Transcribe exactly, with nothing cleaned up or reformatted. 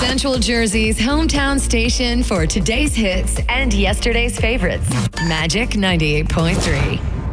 Central Jersey's hometown station for today's hits and yesterday's favorites. Magic ninety-eight point three.